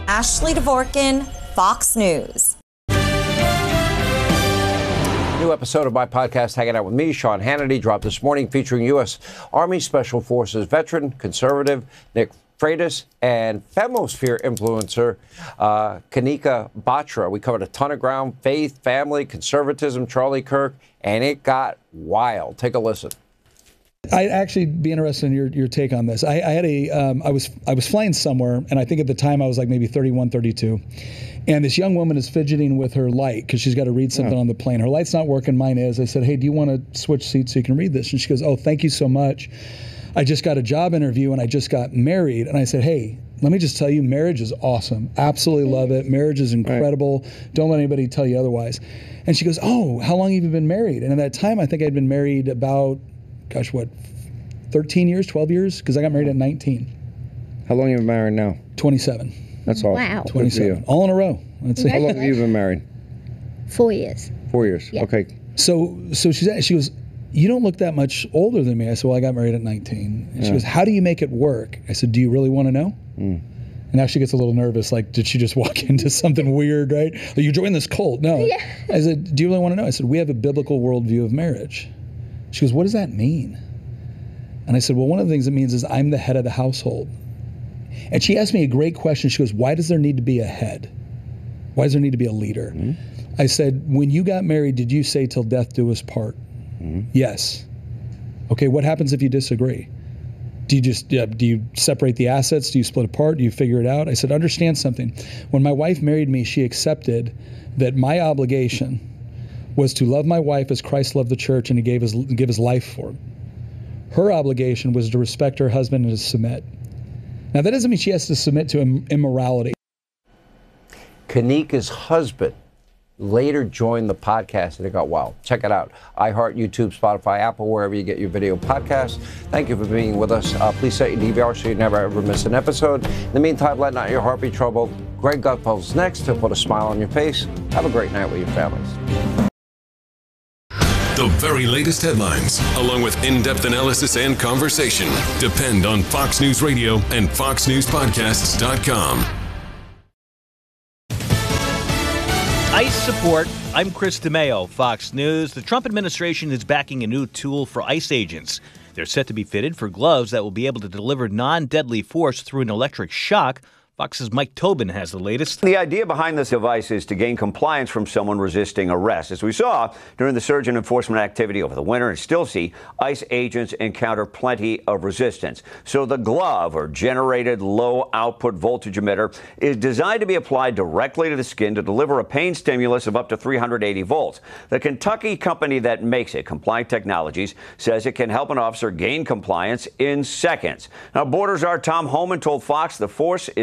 Ashley Dvorkin, Fox News. New episode of my podcast, Hanging Out with Me, Sean Hannity, dropped this morning, featuring U.S. Army Special Forces veteran, conservative Nick Freitas, and Femosphere influencer Kanika Batra. We covered a ton of ground: faith, family, conservatism, Charlie Kirk, and it got wild. Take a listen. I'd actually be interested in your take on this. I was flying somewhere, and I think at the time I was like maybe 31, 32. And this young woman is fidgeting with her light because she's got to read something on the plane. Her light's not working, mine is. I said, hey, do you want to switch seats so you can read this? And she goes, oh, thank you so much. I just got a job interview and I just got married. And I said, hey, let me just tell you, marriage is awesome. Absolutely love it. Marriage is incredible. Right. Don't let anybody tell you otherwise. And she goes, oh, how long have you been married? And at that time, I think I'd been married about, 13 years, 12 years? Because I got married at 19. How long have you been married now? 27. That's all. Wow. 27. All in a row. How long have you been married? 4 years. 4 years. Yeah. Okay. So she goes, you don't look that much older than me. I said, well, I got married at 19. And she goes, how do you make it work? I said, do you really want to know? And now she gets a little nervous, like, did she just walk into something weird, right? Like, you joined this cult. No. Yeah. I said, do you really want to know? I said, we have a biblical worldview of marriage. She goes, what does that mean? And I said, well, one of the things it means is I'm the head of the household. And she asked me a great question. She goes, why does there need to be a head? Why does there need to be a leader? I said, when you got married, did you say till death do us part? Yes. Okay, what happens if you disagree? Do you separate the assets? Do you split apart? Do you figure it out? I said, understand something. When my wife married me, she accepted that my obligation was to love my wife as Christ loved the church and he give his life for it. Her obligation was to respect her husband and to submit. Now, that doesn't mean she has to submit to immorality. Kanika's husband later joined the podcast, and it got wild. Check it out. iHeart, YouTube, Spotify, Apple, wherever you get your video podcasts. Thank you for being with us. Please set your DVR so you never ever miss an episode. In the meantime, let not your heart be troubled. Greg Gutfeld's next to put a smile on your face. Have a great night with your families. The very latest headlines, along with in-depth analysis and conversation, depend on Fox News Radio and FoxNewsPodcasts.com. ICE support. I'm Chris DeMeo, Fox News. The Trump administration is backing a new tool for ICE agents. They're set to be fitted for gloves that will be able to deliver non-deadly force through an electric shock. Fox's Mike Tobin has the latest. The idea behind this device is to gain compliance from someone resisting arrest. As we saw during the surge in enforcement activity over the winter and still see, ICE agents encounter plenty of resistance. So the glove, or generated low output voltage emitter, is designed to be applied directly to the skin to deliver a pain stimulus of up to 380 volts. The Kentucky company that makes it, Compliant Technologies, says it can help an officer gain compliance in seconds. Now, Border Czar Tom Homan told Fox the force is